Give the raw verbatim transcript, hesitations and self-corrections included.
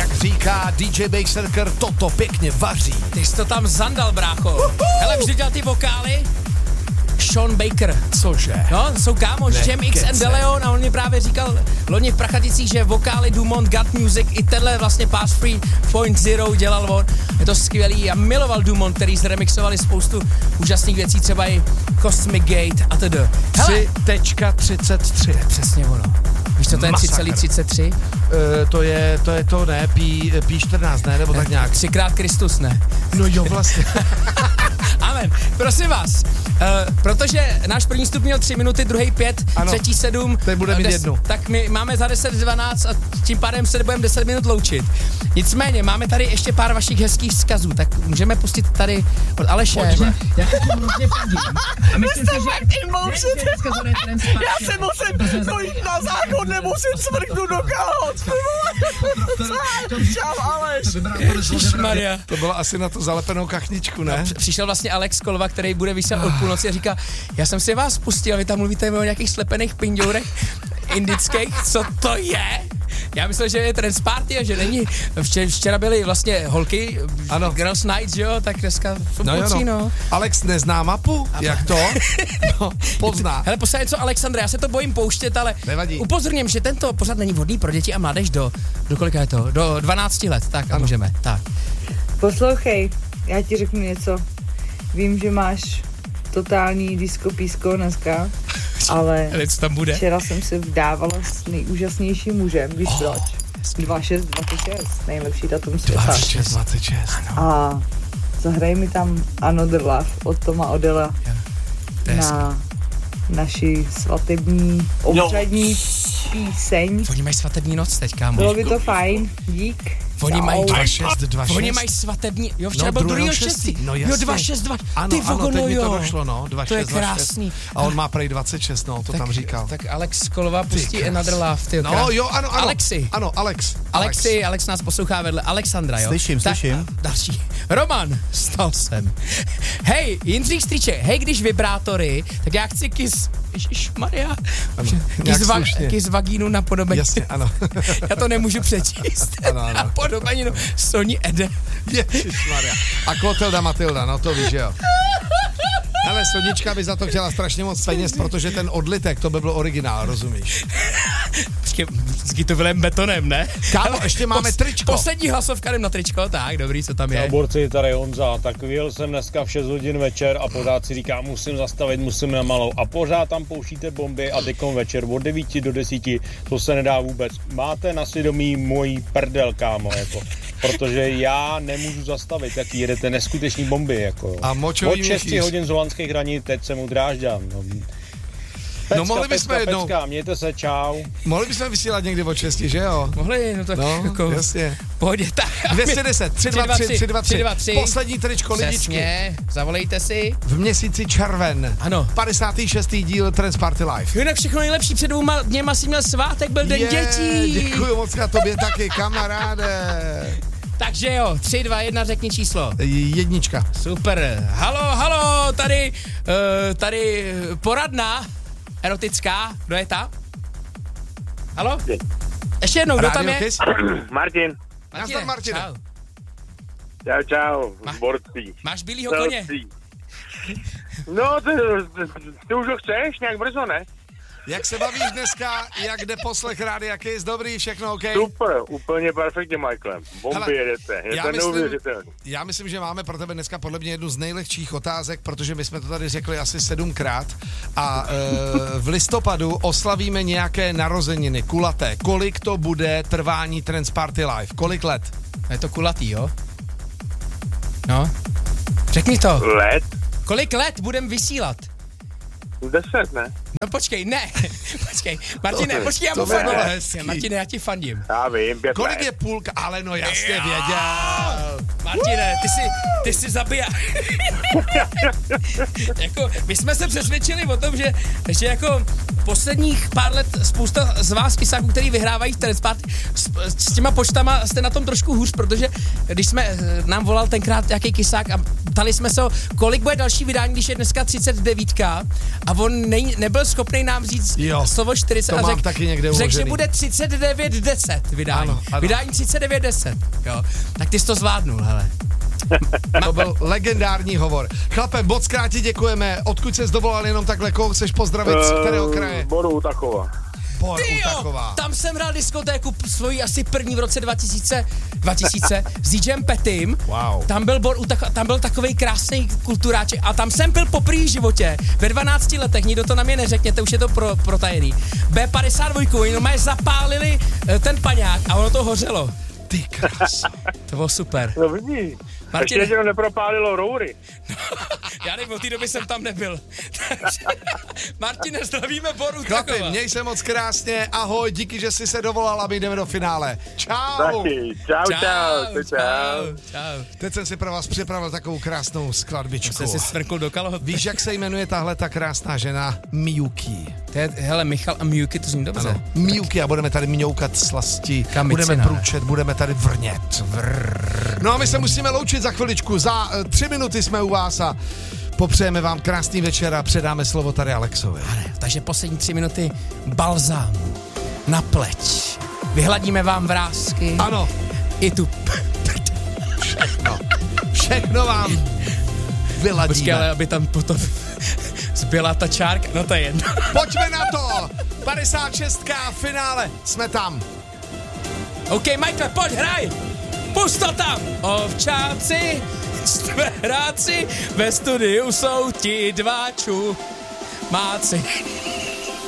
jak říká D J Baserker, toto pěkně vaří. Ty jsi to tam zandal, brácho. Uh-huh. Hele, vždy dělal ty vokály? Sean Baker. Cože? No, jsou kámoš, Jam X and DeLeon a on mi právě říkal loni v Prachaticích, že vokály Dumont, God Music i tenhle vlastně Pass Free Point Zero dělal on. Je to skvělý a miloval Dumont, který zremixovali spoustu úžasných věcí, třeba i Cosmic Gate a tedy. tři tečka třicet tři. Přesně ono. Víš, co to je tři celá třicet tři? Uh, to je to, je to ne, P, P čtrnáct, ne, nebo tak nějak. Třikrát Kristus, ne? No jo, vlastně. Amen. Prosím vás, uh, protože náš první stup měl tři minuty, druhý pět, ano, třetí sedm. Teď bude mít jednu. Tak my máme za deset dvanáct a tím pádem se budeme deset minut loučit. Nicméně, máme tady ještě pár vašich hezkých vzkazů, tak můžeme pustit tady od Aleše. Pojďme. Já to hrozně fandím. A myslím si, že... Já se musím dojít na záchod, nemusím svrknout do kalhot. Čau, Aleš. Ježišmarja. To bylo asi na tu zalepenou kachničku, ne? No, přišel vlastně Alex Kolva, který bude vysílat od půlnoci a říká, já jsem si vás pustil, vy tam mluvíte o nějakých slepených pindourech indických, co to je? Já myslel, že je Trance Party a že není. Včera, včera byly vlastně holky, ano. Girls Night, jo, tak dneska no, jo, no. no. Alex nezná mapu, a jak to? No, pozná. Hele, posledně něco, Alexandra, já se to bojím pouštět, ale nevadí. Upozorním, že tento pořad není vhodný pro děti a mládež do, do kolika je to? Do dvanácti let, tak a můžeme, tak. Poslouchej, já ti řeknu něco. Vím, že máš totální disco písko dneska, ale co tam bude? Včera jsem se vdávala s nejúžasnějším mužem, víš oh, proč? dvacet šest dvacet šest, nejlepší datum světa. dvacet šest dvacet šest, ano. A zahraj mi tam Another Love od Toma Odella na naši svatební, obřadní píseň. Oni mají svatební noc teď, kámo. Bylo by to fajn, dík. Oni mají dvacet šest dvacet šest. Oni mají svatební, jo, včera no, byl druhý šestý. No jasně. Jo, dvacet šest dvacet. Ano, ty ano, vogono, teď mi to jo. došlo, no, dvacet šest, to je krásný. A on má prej dvacet šest, no, to tak, tam říkal. Tak Alex Kolova pustí Another Love, ty No krás. Jo, ano, ano. Alexi. Ano, Alex. Alexi, Alex nás poslouchá vedle. Alexandra, jo. Slyším, tak, slyším. Další. Roman, stal jsem. Hej, Jindřich Strýček, hej, když vibrátory, tak já chci kys... Ježišmarja. Kys, va, kys vagínu na podobeninu. Jasně, ano. Já to nemůžu přečíst. Ano, ano. Na podobeninu Sony Ede. Ježišmarja. A Klotilda Matilda, no to víš, jo. Ale Sonička by za to chtěla strašně moc peněz, protože ten odlitek, to by byl originál, rozumíš? Počkej, s to betonem, ne? Kámo, ještě máme pos, tričko. Poslední hlasovka, jdem na tričko, tak, dobrý, co tam je? Borci, tady Honza, tak vyjel jsem dneska v šest hodin večer a pořád si říkám, musím zastavit, musím na malou a pořád tam pouštíte bomby a teďkom večer od devíti do desíti, to se nedá vůbec. Máte na svědomí můj prdel, kámo, jako, protože já nemůžu zastavit, jak jedete neskutečný bomby, jako. A močový od šesti hodin z holandských hranic, teď jsem u Drážďan, no. Pecka, no mohli bychom pecka, jednou. Pecka, mějte se, čau. Mohli bychom vysílat někdy od šesti, že jo? Mohli, no tak no, jako... jasně. Pohodě, tak. dvě stě deset, tři dva tři, tři dva tři. Poslední tričko, lidičky. Přesně, zavolejte si. V měsíci červen. Ano. padesátý šestý díl Trance Party Live. Jinak všechno nejlepší, před dvěma dněma si měl svátek, byl den je, dětí. Děkuju moc a tobě taky, kamaráde. Takže jo, tři, dva, jedna, řekni číslo. Jednička. Super. Halo, halo, tady, uh, tady poradna erotická. Kdo je ta? Halo? Ještě jednou, kdo tam je? Martin. Nazdar, Martin. Čau. Čau, čau, Má, borcí. Máš bílýho koně? No, ty, ty už ho chceš, nějak brzo, ne? Jak se bavíš dneska, jak jde poslech Rádia Kiss, dobrý, všechno OK? Super, úplně perfektně, Michael. Bomby hele, jedete, je to neuvěřitelné. Já myslím, že máme pro tebe dneska podle mě jednu z nejlehčích otázek, protože my jsme to tady řekli asi sedmkrát a e, v listopadu oslavíme nějaké narozeniny, kulaté. Kolik to bude trvání Trance Party Live? Kolik let? Je to kulatý, jo? No, řekni to. Let? Kolik let budem vysílat? Deset, ne? No počkej, ne, počkej, Martine, počkej, já mu fandím. Martine, já ti fandím. Já vím, pět Kolik let. je půlka? Ale no jasně věděl. Martine, ty si, ty si zabija. Jako, my jsme se přesvědčili o tom, že, že jako posledních pár let spousta z vás kysáků, který vyhrávají v Trans Party, s, s těma počtama jste na tom trošku hůř, protože když jsme, nám volal tenkrát nějaký kysák a ptali jsme se, kolik bude další vydání, když je dneska třicet devět a on nej, nebyl schopný nám říct jo, slovo čtyřicet to a mám taky někde řekl, uložený. že bude třicet devět deset vydání. Ano, ano. Vydání třicet devět deset, jo. Tak ty jsi to zvládnul, hele. To byl legendární hovor. Chlape, moc krát ti děkujeme. Odkud ses dovolal jenom takhle, koho chceš pozdravit, z kterého kraje? Boru Takova. Bor Utaková. Tam jsem hrál diskotéku svoji asi první v roce dva tisíce, dva tisíce s DJem Petym. Wow. Tam byl Bor Utako, tam byl takovej krásný kulturáček a tam jsem byl poprvé v životě. Ve dvanácti letech, nikdo to na mě neřekněte, už je to pro, protajený. bé padesát dva, oni normálně zapálili ten paňák a ono to hořelo. Ty krása. To bylo super. No vidí. Martin, ještě jenom nepropálilo roury. Já nevím, od té doby jsem tam nebyl. Martine, zdravíme Boru Chlapi, Takova. měj se moc krásně, ahoj, díky, že jsi se dovolal a my jdeme do finále. Čau. Taky. Čau, čau, čau, čau. čau, čau. Teď jsem si pro vás připravil takovou krásnou skladbičku. Jsem si svrkl do kalhot. Víš, jak se jmenuje tahle ta krásná žena? Miyuki. To je, hele, Michal a Miyuki, to zní dobře. Ano, Miyuki a budeme tady mňoukat slasti, Kamicina, budeme ne? průčet, budeme tady vrnět. Vrr. No a my se musíme loučit za chviličku, za uh, tři minuty jsme u vás a popřejeme vám krásný večer a předáme slovo tady Alexovi. Ano, takže poslední tři minuty balzámu na pleť. Vyhladíme vám vrásky. Ano. I tu Všechno. Všechno vám vyladíme. Počkej, ale aby tam potom zbyla ta čárka, no to je jedno. Pojďme na to! padesát šest finále, jsme tam. OK, Michael, pojď, hraj! Pust to tam! Ovčáci, hráci, ve studiu jsou ti dva čumáci.